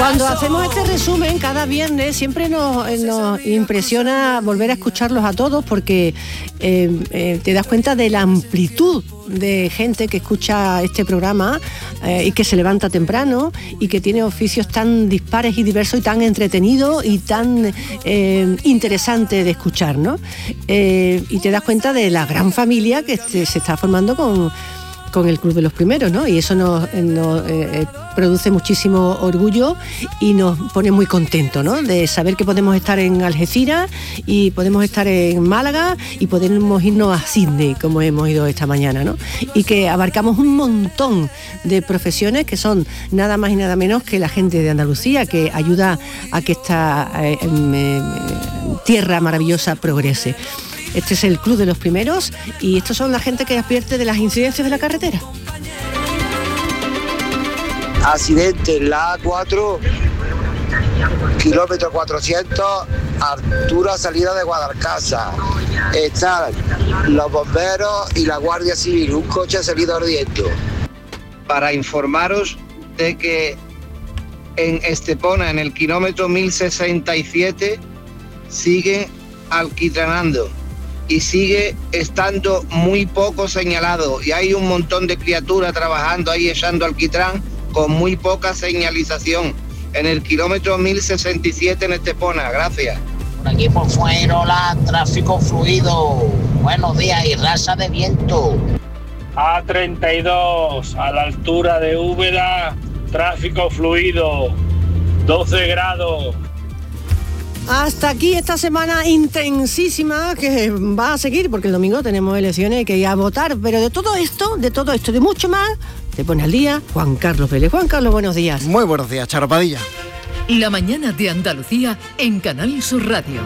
Cuando hacemos este resumen cada viernes siempre nos impresiona volver a escucharlos a todos porque te das cuenta de la amplitud de gente que escucha este programa y que se levanta temprano y que tiene oficios tan dispares y diversos y tan entretenidos y tan interesantes de escuchar, ¿no? Y te das cuenta de la gran familia que se está formando con el Club de los Primeros, ¿no? Y eso nos produce muchísimo orgullo y nos pone muy contentos, ¿no? De saber que podemos estar en Algeciras y podemos estar en Málaga y podemos irnos a Sydney, como hemos ido esta mañana, ¿no? Y que abarcamos un montón de profesiones que son nada más y nada menos que la gente de Andalucía, que ayuda a que esta tierra maravillosa progrese. Este es el Club de los Primeros y estos son la gente que advierte de las incidencias de la carretera. Accidente en la A4, kilómetro 400, altura salida de Guadalcázar. Están los bomberos y la Guardia Civil, un coche ha salido ardiendo. Para informaros de que en Estepona, en el kilómetro 1067, siguen alquitranando. Y sigue estando muy poco señalado y hay un montón de criaturas trabajando ahí echando alquitrán con muy poca señalización en el kilómetro 1067 en Estepona. Gracias. Por aquí por Fuengirola, tráfico fluido. Buenos días y raza de viento. A32 a la altura de Úbeda, tráfico fluido, 12 grados. Hasta aquí esta semana intensísima que va a seguir porque el domingo tenemos elecciones y hay que ir a votar. Pero de todo esto, de mucho más, te pone al día Juan Carlos Vélez. Juan Carlos, buenos días. Muy buenos días, Charo Padilla. La mañana de Andalucía en Canal Sur Radio.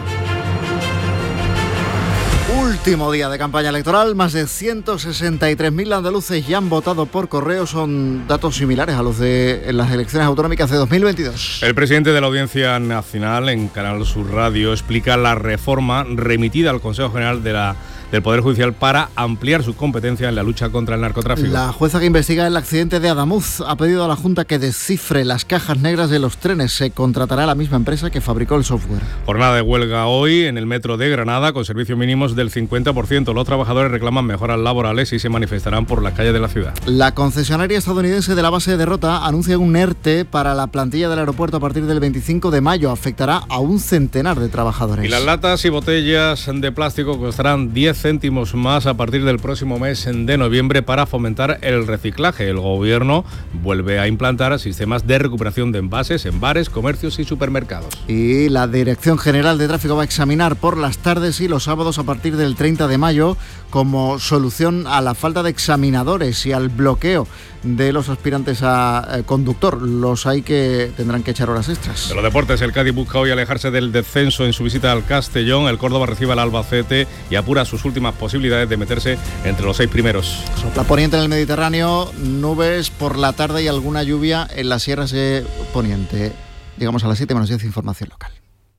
Último día de campaña electoral, más de 163.000 andaluces ya han votado por correo, son datos similares a los de las elecciones autonómicas de 2022. El presidente de la Audiencia Nacional en Canal Sur Radio explica la reforma remitida al Consejo General del Poder Judicial para ampliar su competencia en la lucha contra el narcotráfico. La jueza que investiga el accidente de Adamuz ha pedido a la Junta que descifre las cajas negras de los trenes. Se contratará a la misma empresa que fabricó el software. Jornada de huelga hoy en el metro de Granada con servicios mínimos del 50%. Los trabajadores reclaman mejoras laborales y se manifestarán por las calles de la ciudad. La concesionaria estadounidense de la base de Rota anuncia un ERTE para la plantilla del aeropuerto a partir del 25 de mayo. Afectará a un centenar de trabajadores. Y las latas y botellas de plástico costarán 10 céntimos más a partir del próximo mes de noviembre para fomentar el reciclaje. El gobierno vuelve a implantar sistemas de recuperación de envases en bares, comercios y supermercados. Y la Dirección General de Tráfico va a examinar por las tardes y los sábados a partir del 30 de mayo como solución a la falta de examinadores y al bloqueo de los aspirantes a conductor. Los hay que tendrán que echar horas extras. De los deportes, el Cádiz busca hoy alejarse del descenso en su visita al Castellón. El Córdoba recibe al Albacete y apura sus últimas posibilidades de meterse entre los 6 primeros. Sopla poniente en el Mediterráneo, nubes por la tarde y alguna lluvia en las sierras de Poniente. Llegamos a las 7:10, información local.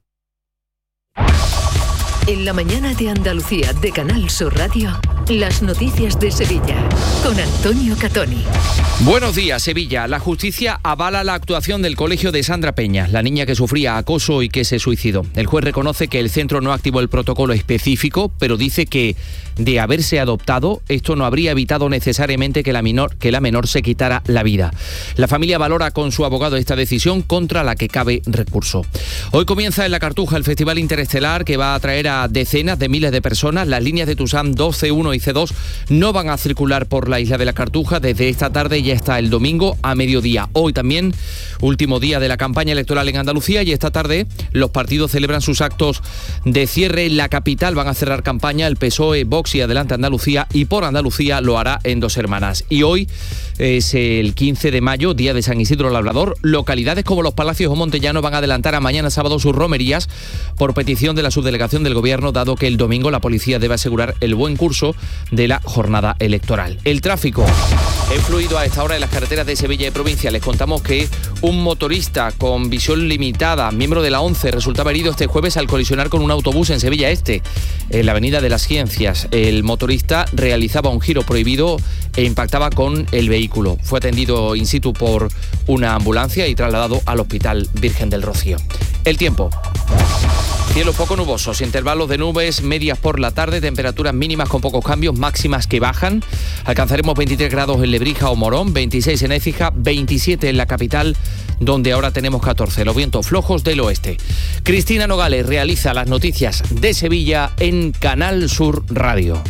En la mañana de Andalucía de Canal Sur Radio, las noticias de Sevilla con Antonio Catoni. Buenos días, Sevilla. La justicia avala la actuación del colegio de Sandra Peña, la niña que sufría acoso y que se suicidó. El juez reconoce que el centro no activó el protocolo específico, pero dice que de haberse adoptado, esto no habría evitado necesariamente que la menor se quitara la vida. La familia valora con su abogado esta decisión contra la que cabe recurso. Hoy comienza en La Cartuja el Festival Interestelar que va a atraer a decenas de miles de personas. Las líneas de Tusam 2, C1 y C2 no van a circular por la isla de La Cartuja desde esta tarde y hasta el domingo a mediodía. Hoy también, último día de la campaña electoral en Andalucía, y esta tarde los partidos celebran sus actos de cierre en la capital. Van a cerrar campaña el PSOE, Vox y Adelante Andalucía, y por Andalucía lo hará en Dos Hermanas. Y hoy es el 15 de mayo, día de San Isidro Labrador. Localidades como Los Palacios o Montellano van a adelantar a mañana sábado sus romerías por petición de la subdelegación del Gobierno, dado que el domingo la policía debe asegurar el buen curso de la jornada electoral. El tráfico. En fluido a esta hora en las carreteras de Sevilla y provincia. Les contamos que un motorista con visión limitada, miembro de la ONCE, resultaba herido este jueves al colisionar con un autobús en Sevilla Este, en la Avenida de las Ciencias. El motorista realizaba un giro prohibido e impactaba con el vehículo. Fue atendido in situ por una ambulancia y trasladado al Hospital Virgen del Rocío. El tiempo. Cielos poco nubosos, intervalos de nubes medias por la tarde, temperaturas mínimas con pocos cambios, máximas que bajan. Alcanzaremos 23 grados en Lebrija o Morón, 26 en Écija, 27 en la capital, donde ahora tenemos 14. Los vientos flojos del oeste. Cristina Nogales realiza las noticias de Sevilla en Canal Sur Radio.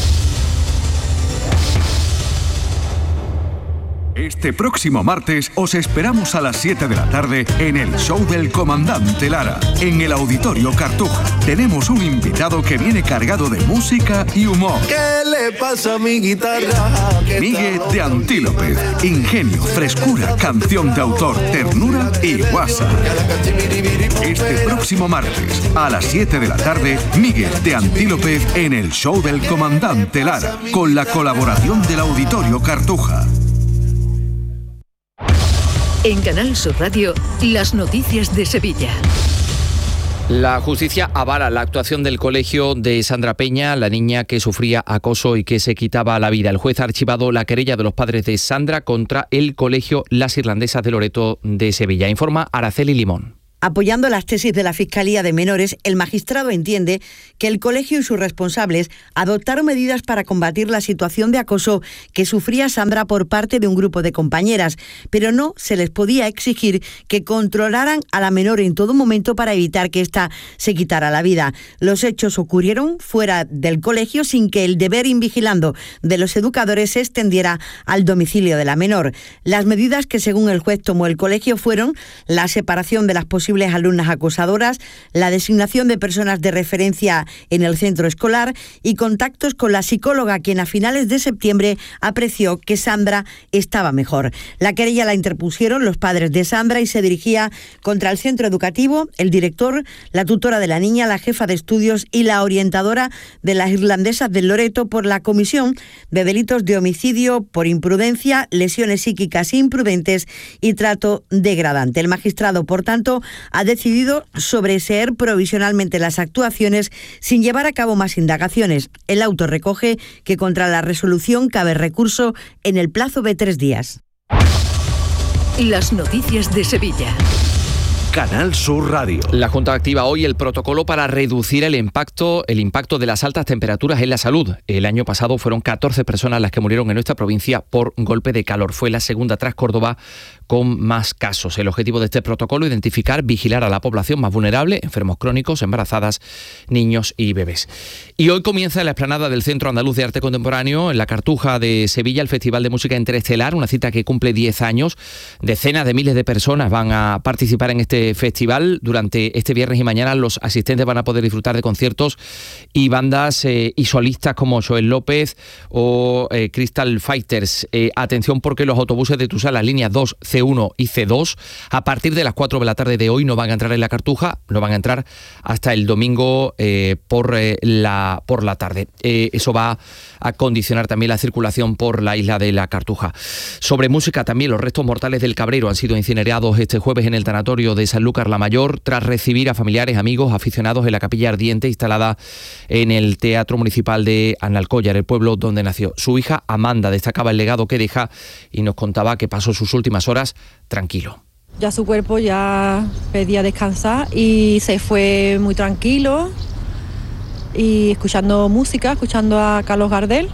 Este próximo martes os esperamos a las 7 de la tarde en el show del Comandante Lara, en el Auditorio Cartuja. Tenemos un invitado que viene cargado de música y humor. ¿Qué le pasa a mi guitarra? Miguel de Antílopez. Ingenio, frescura, canción de autor, ternura y guasa. Este próximo martes a las 7 de la tarde, Miguel de Antílopez en el show del Comandante Lara, con la colaboración del Auditorio Cartuja. En Canal Sur Radio, las noticias de Sevilla. La justicia avala la actuación del colegio de Sandra Peña, la niña que sufría acoso y que se quitaba la vida. El juez ha archivado la querella de los padres de Sandra contra el colegio Las Irlandesas de Loreto de Sevilla. Informa Araceli Limón. Apoyando las tesis de la Fiscalía de Menores, el magistrado entiende que el colegio y sus responsables adoptaron medidas para combatir la situación de acoso que sufría Sandra por parte de un grupo de compañeras, pero no se les podía exigir que controlaran a la menor en todo momento para evitar que ésta se quitara la vida. Los hechos ocurrieron fuera del colegio sin que el deber invigilando de los educadores se extendiera al domicilio de la menor. Las medidas que según el juez tomó el colegio fueron la separación de las posibles alumnas acosadoras, la designación de personas de referencia en el centro escolar y contactos con la psicóloga, quien a finales de septiembre apreció que Sandra estaba mejor. La querella la interpusieron los padres de Sandra y se dirigía contra el centro educativo, el director, la tutora de la niña, la jefa de estudios y la orientadora de las Irlandesas del Loreto por la comisión de delitos de homicidio por imprudencia, lesiones psíquicas imprudentes y trato degradante. El magistrado, por tanto, ha decidido sobreseer provisionalmente las actuaciones sin llevar a cabo más indagaciones. El auto recoge que contra la resolución cabe recurso en el plazo de 3 días. Las noticias de Sevilla. Canal Sur Radio. La Junta activa hoy el protocolo para reducir el impacto de las altas temperaturas en la salud. El año pasado fueron 14 personas las que murieron en nuestra provincia por golpe de calor. Fue la segunda tras Córdoba con más casos. El objetivo de este protocolo es identificar, vigilar a la población más vulnerable, enfermos crónicos, embarazadas, niños y bebés. Y hoy comienza en la explanada del Centro Andaluz de Arte Contemporáneo, en la Cartuja de Sevilla, el Festival de Música Interestelar, una cita que cumple 10 años. Decenas de miles de personas van a participar en este festival. Durante este viernes y mañana los asistentes van a poder disfrutar de conciertos y bandas y solistas como Joel López o Crystal Fighters. Atención, porque los autobuses de Tusal, las líneas 2, C1 y C2, a partir de las 4 de la tarde de hoy no van a entrar en la Cartuja, no van a entrar hasta el domingo por la tarde. Eso va a condicionar también la circulación por la isla de la Cartuja. Sobre música también, los restos mortales del Cabrero han sido incinerados este jueves en el tanatorio de Sanlúcar la Mayor, tras recibir a familiares, amigos, aficionados en la capilla ardiente instalada en el Teatro Municipal de Analcollar, el pueblo donde nació. Su hija Amanda destacaba el legado que deja y nos contaba que pasó sus últimas horas tranquilo. Ya su cuerpo ya pedía descansar y se fue muy tranquilo y escuchando música, escuchando a Carlos Gardel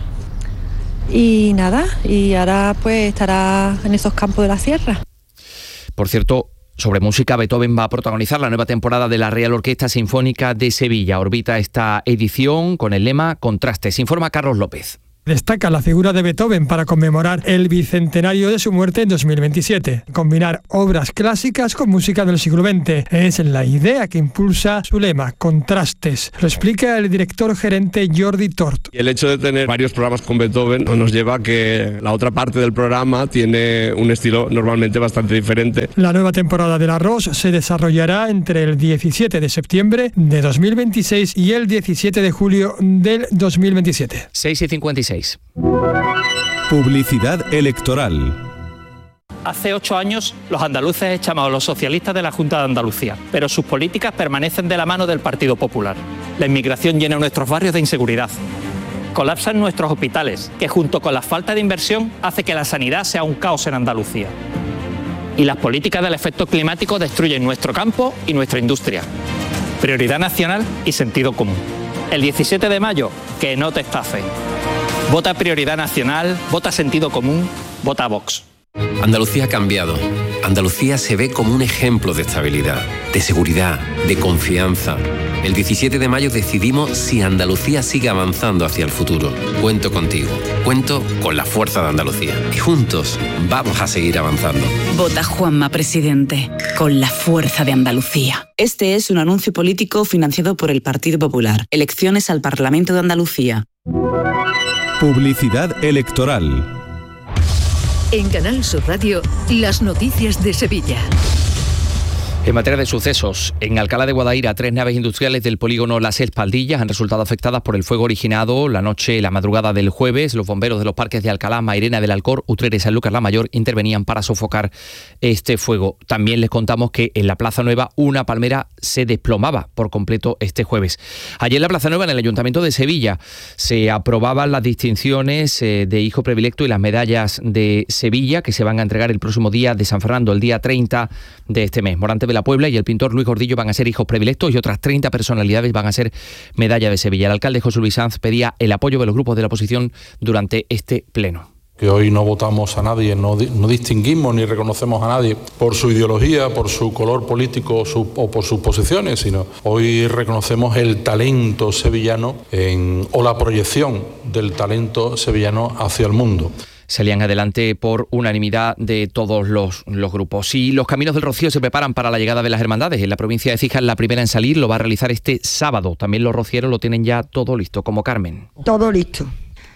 y nada, y ahora pues estará en esos campos de la sierra. Por cierto, sobre música, Beethoven va a protagonizar la nueva temporada de la Real Orquesta Sinfónica de Sevilla. Orbita esta edición con el lema Contrastes. Informa Carlos López. Destaca la figura de Beethoven para conmemorar el bicentenario de su muerte en 2027. Combinar obras clásicas con música del siglo XX es la idea que impulsa su lema, Contrastes. Lo explica el director gerente Jordi Tort. El hecho de tener varios programas con Beethoven nos lleva a que la otra parte del programa tiene un estilo normalmente bastante diferente. La nueva temporada del Arroz se desarrollará entre el 17 de septiembre de 2026 y el 17 de julio del 2027. 6:56. Publicidad electoral. Hace 8 años los andaluces echamos a los socialistas de la Junta de Andalucía, pero sus políticas permanecen de la mano del Partido Popular. La inmigración llena nuestros barrios de inseguridad. Colapsan nuestros hospitales, que junto con la falta de inversión hace que la sanidad sea un caos en Andalucía. Y las políticas del efecto climático destruyen nuestro campo y nuestra industria. Prioridad nacional y sentido común. El 17 de mayo, que no te estafe. Vota Prioridad Nacional, vota Sentido Común, vota Vox. Andalucía ha cambiado. Andalucía se ve como un ejemplo de estabilidad, de seguridad, de confianza. El 17 de mayo decidimos si Andalucía sigue avanzando hacia el futuro. Cuento contigo, cuento con la fuerza de Andalucía. Y juntos vamos a seguir avanzando. Vota Juanma Presidente, con la fuerza de Andalucía. Este es un anuncio político financiado por el Partido Popular. Elecciones al Parlamento de Andalucía. Publicidad electoral. En Canal Sur Radio, las noticias de Sevilla. En materia de sucesos, en Alcalá de Guadaira, 3 naves industriales del polígono Las Espaldillas han resultado afectadas por el fuego originado la madrugada del jueves. Los bomberos de los parques de Alcalá, Mairena del Alcor, Utrera y Sanlúcar la Mayor intervenían para sofocar este fuego. También les contamos que en la Plaza Nueva una palmera se desplomaba por completo este jueves. Ayer en la Plaza Nueva, en el Ayuntamiento de Sevilla, se aprobaban las distinciones de hijo predilecto y las medallas de Sevilla que se van a entregar el próximo día de San Fernando, el día 30 de este mes. Morante de la Puebla y el pintor Luis Gordillo van a ser hijos predilectos y otras 30 personalidades van a ser medalla de Sevilla. El alcalde José Luis Sanz pedía el apoyo de los grupos de la oposición durante este pleno. Que hoy no votamos a nadie, no distinguimos ni reconocemos a nadie por su ideología, por su color político o por sus posiciones, sino hoy reconocemos el talento sevillano o la proyección del talento sevillano hacia el mundo. Salían adelante por unanimidad de todos los grupos. Y los Caminos del Rocío se preparan para la llegada de las hermandades. En la provincia de Écija, la primera en salir lo va a realizar este sábado. También los rocieros lo tienen ya todo listo, como Carmen. Todo listo.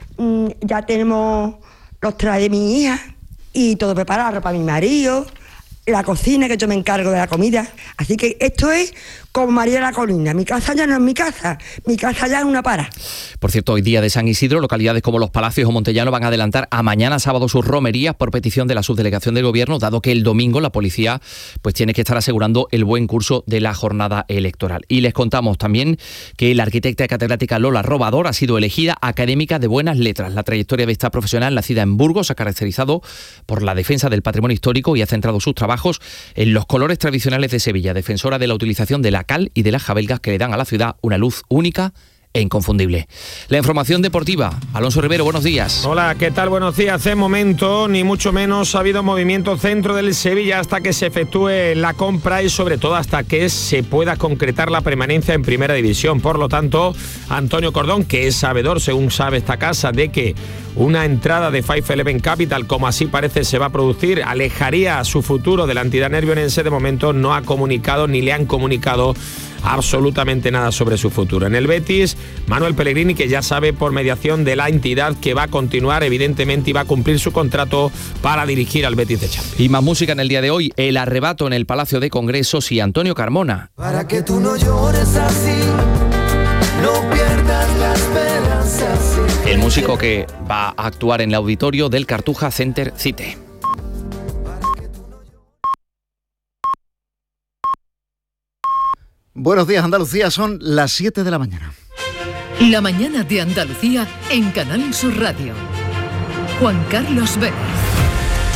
Ya tenemos los trajes de mi hija y todo preparado para mi marido, la cocina, que yo me encargo de la comida. Así que esto es como María de la Colina. Mi casa ya no es mi casa ya es una para. Por cierto, hoy día de San Isidro, localidades como Los Palacios o Montellano van a adelantar a mañana sábado sus romerías por petición de la subdelegación del Gobierno, dado que el domingo la policía pues tiene que estar asegurando el buen curso de la jornada electoral. Y les contamos también que la arquitecta y catedrática Lola Robador ha sido elegida académica de buenas letras. La trayectoria de esta profesional, nacida en Burgos, se ha caracterizado por la defensa del patrimonio histórico y ha centrado sus trabajos en los colores tradicionales de Sevilla, defensora de la utilización de la cal y de las jabelgas que le dan a la ciudad una luz única e inconfundible. La información deportiva. Alonso Rivero, buenos días. Hola, ¿qué tal? Buenos días. De momento, ni mucho menos ha habido movimiento centro del Sevilla hasta que se efectúe la compra y sobre todo hasta que se pueda concretar la permanencia en Primera División. Por lo tanto, Antonio Cordón, que es sabedor, según sabe esta casa, de que una entrada de 511 Capital, como así parece se va a producir, alejaría su futuro de la entidad nervionense. De momento no ha comunicado ni le han comunicado absolutamente nada sobre su futuro. En el Betis, Manuel Pellegrini, que ya sabe por mediación de la entidad que va a continuar evidentemente y va a cumplir su contrato para dirigir al Betis de Champions. Y más música en el día de hoy, El Arrebato en el Palacio de Congresos y Antonio Carmona. Para que tú no llores así, no pierdas la esperanza. El músico que va a actuar en el auditorio del Cartuja Center Cite. Buenos días, Andalucía, son las 7 de la mañana. La mañana de Andalucía en Canal Sur Radio. Juan Carlos Vélez.